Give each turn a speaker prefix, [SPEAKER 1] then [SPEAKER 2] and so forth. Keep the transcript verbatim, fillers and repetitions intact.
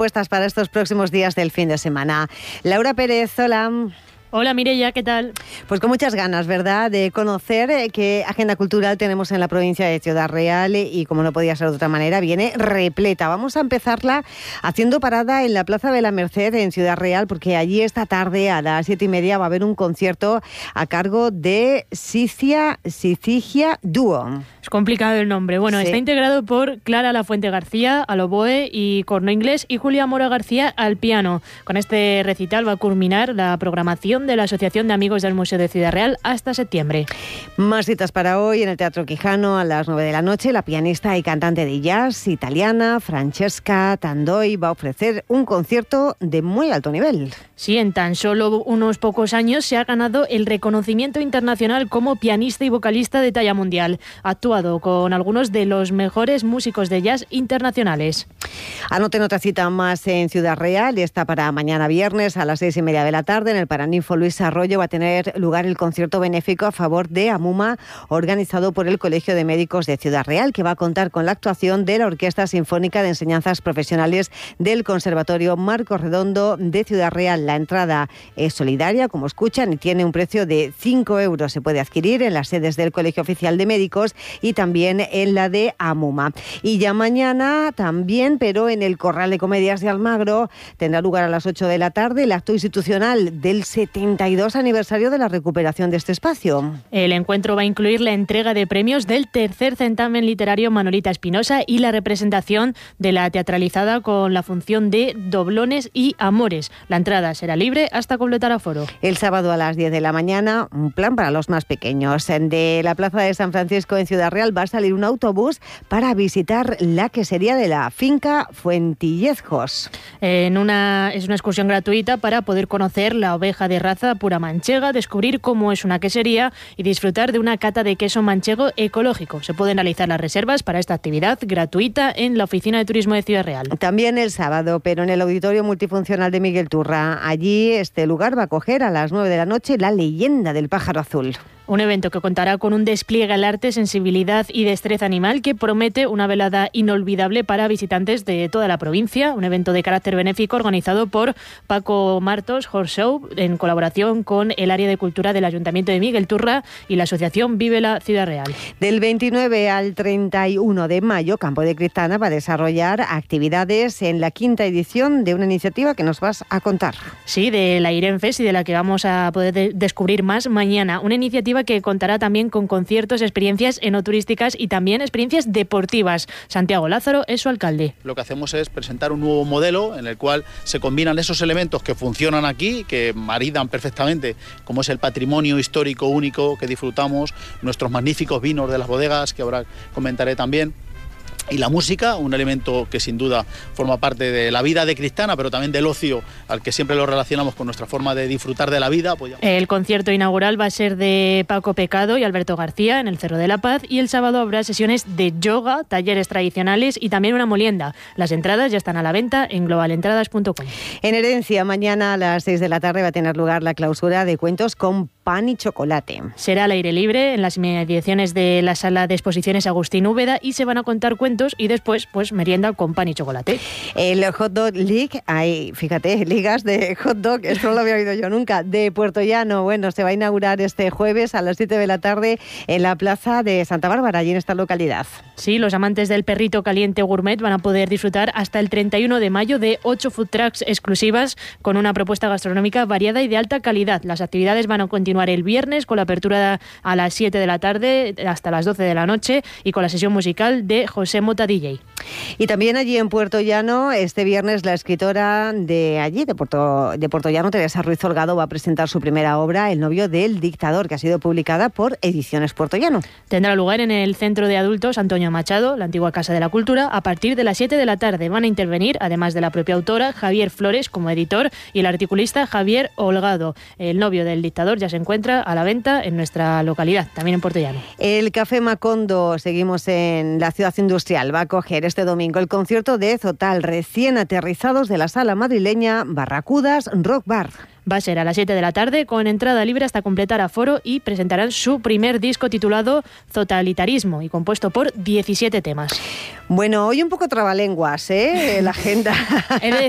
[SPEAKER 1] propuestas para estos próximos días del fin de semana. Laura Pérez, hola.
[SPEAKER 2] Hola Mireia, ¿qué tal?
[SPEAKER 1] Pues con muchas ganas, ¿verdad?, de conocer eh, qué agenda cultural tenemos en la provincia de Ciudad Real y, como no podía ser de otra manera, viene repleta. Vamos a empezarla haciendo parada en la Plaza de la Merced en Ciudad Real, porque allí esta tarde a las siete y media va a haber un concierto a cargo de Sicia Sicigia Dúo.
[SPEAKER 2] Es complicado el nombre. Bueno, sí. Está integrado por Clara Lafuente García al oboe y corno inglés y Julia Mora García al piano. Con este recital va a culminar la programación de la Asociación de Amigos del Museo de Ciudad Real hasta septiembre.
[SPEAKER 1] Más citas para hoy en el Teatro Quijano a las nueve de la noche. La pianista y cantante de jazz italiana Francesca Tandoi va a ofrecer un concierto de muy alto nivel.
[SPEAKER 2] Sí, en tan solo unos pocos años se ha ganado el reconocimiento internacional como pianista y vocalista de talla mundial. Ha actuado con algunos de los mejores músicos de jazz internacionales.
[SPEAKER 1] Anoten otra cita más en Ciudad Real y está para mañana viernes a las seis y media de la tarde. En el Paraninfo Luis Arroyo va a tener lugar el concierto benéfico a favor de Amuma, organizado por el Colegio de Médicos de Ciudad Real, que va a contar con la actuación de la Orquesta Sinfónica de Enseñanzas Profesionales del Conservatorio Marcos Redondo de Ciudad Real. La entrada es solidaria, como escuchan, y tiene un precio de cinco euros. Se puede adquirir en las sedes del Colegio Oficial de Médicos y también en la de Amuma. Y ya mañana también, pero en el Corral de Comedias de Almagro, tendrá lugar a las ocho de la tarde el acto institucional del setenta y dos aniversario de la recuperación de este espacio.
[SPEAKER 2] El encuentro va a incluir la entrega de premios del tercer certamen literario Manolita Espinosa y la representación de la teatralizada con la función de Doblones y Amores. La entrada será libre hasta completar aforo.
[SPEAKER 1] El sábado a las diez de la mañana, un plan para los más pequeños. De la Plaza de San Francisco en Ciudad Real va a salir un autobús para visitar la quesería de la finca Fuentillezcos.
[SPEAKER 2] En una, es una excursión gratuita para poder conocer la oveja de raza pura manchega, descubrir cómo es una quesería y disfrutar de una cata de queso manchego ecológico. Se pueden realizar las reservas para esta actividad gratuita en la Oficina de Turismo de Ciudad Real.
[SPEAKER 1] También el sábado, pero en el Auditorio Multifuncional de Miguel Turra. Allí este lugar va a acoger a las nueve de la noche la leyenda del pájaro azul.
[SPEAKER 2] Un evento que contará con un despliegue al arte, sensibilidad y destreza animal que promete una velada inolvidable para visitantes de toda la provincia. Un evento de carácter benéfico organizado por Paco Martos Horse Show en colaboración con el Área de Cultura del Ayuntamiento de Miguel Turra y la Asociación Vive la Ciudad Real.
[SPEAKER 1] Del veintinueve al treinta y uno de mayo, Campo de Cristana va a desarrollar actividades en la quinta edición de una iniciativa que nos vas a contar.
[SPEAKER 2] Sí, de la Irenfest y de la que vamos a poder de- descubrir más mañana. Una iniciativa que contará también con conciertos, experiencias enoturísticas y también experiencias deportivas. Santiago Lázaro es su alcalde.
[SPEAKER 3] Lo que hacemos es presentar un nuevo modelo en el cual se combinan esos elementos que funcionan aquí, que maridan perfectamente, como es el patrimonio histórico único que disfrutamos, nuestros magníficos vinos de las bodegas, que ahora comentaré también, y la música, un elemento que sin duda forma parte de la vida de Cristana, pero también del ocio, al que siempre lo relacionamos con nuestra forma de disfrutar de la vida. Pues ya...
[SPEAKER 2] El concierto inaugural va a ser de Paco Pecado y Alberto García en el Cerro de la Paz, y el sábado habrá sesiones de yoga, talleres tradicionales y también una molienda. Las entradas ya están a la venta en global entradas punto com.
[SPEAKER 1] En Herencia, mañana a las seis de la tarde va a tener lugar la clausura de Cuentos con Pan y Chocolate.
[SPEAKER 2] Será al aire libre en las inmediaciones de la sala de exposiciones Agustín Úbeda y se van a contar cuentos y después pues merienda con pan y chocolate.
[SPEAKER 1] El Hot Dog League, hay, fíjate, ligas de hot dog, esto no lo había oído yo nunca, de Puerto Llano. Bueno, se va a inaugurar este jueves a las siete de la tarde en la plaza de Santa Bárbara, allí en esta localidad.
[SPEAKER 2] Sí, los amantes del perrito caliente gourmet van a poder disfrutar hasta el treinta y uno de mayo de ocho food trucks exclusivas con una propuesta gastronómica variada y de alta calidad. Las actividades van a continuar el viernes con la apertura a las siete de la tarde hasta las doce de la noche y con la sesión musical de José Mota D J.
[SPEAKER 1] Y también allí en Puerto Llano, este viernes la escritora de allí, de Puerto, de Puerto Llano, Teresa Ruiz Holgado, va a presentar su primera obra, El novio del dictador, que ha sido publicada por Ediciones Puerto Llano.
[SPEAKER 2] Tendrá lugar en el Centro de Adultos Antonio Machado, la antigua Casa de la Cultura, a partir de las siete de la tarde. Van a intervenir, además de la propia autora, Javier Flores como editor y el articulista Javier Holgado. El novio del dictador ya se encuentra a la venta en nuestra localidad, también en Puerto Llano.
[SPEAKER 1] El Café Macondo, seguimos en la ciudad industrial, va a acoger este domingo el concierto de Zotal, recién aterrizados de la sala madrileña Barracudas Rock Bar.
[SPEAKER 2] Va a ser a las siete de la tarde con entrada libre hasta completar aforo y presentarán su primer disco titulado Totalitarismo y compuesto por diecisiete temas.
[SPEAKER 1] Bueno, hoy un poco trabalenguas, ¿eh? La agenda.
[SPEAKER 2] He de